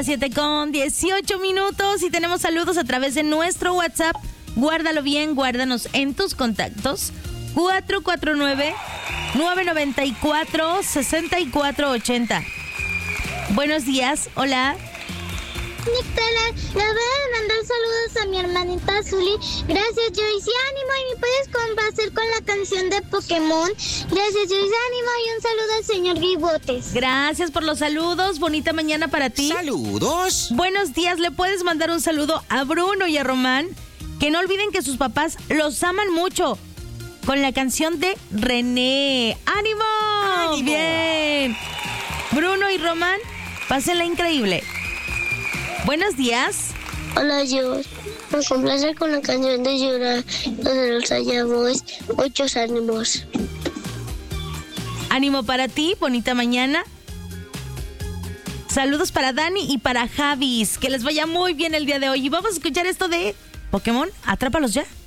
7:18 y tenemos saludos a través de nuestro WhatsApp. Guárdalo bien, guárdanos en tus contactos. 449-994-6480. Buenos días, hola. Nictela, le voy a mandar saludos a mi hermanita Zuli. Gracias, Joyce. Ánimo, y me puedes complacer con la canción de Pokémon. Gracias, Joyce. Ánimo, y un saludo al señor Bigotes. Gracias por los saludos. Bonita mañana para ti. ¡Saludos! Buenos días. Le puedes mandar un saludo a Bruno y a Román. Que no olviden que sus papás los aman mucho. Con la canción de René. ¡Ánimo! ¡Ánimo! Bien. Bruno y Román, pásenla increíble. Buenos días. Hola, Joyce. Me complace con la canción de Llorar, donde los hallamos. Muchos ánimos. Ánimo para ti, bonita mañana. Saludos para Dani y para Javis. Que les vaya muy bien el día de hoy. Y vamos a escuchar esto de Pokémon, Atrápalos ya.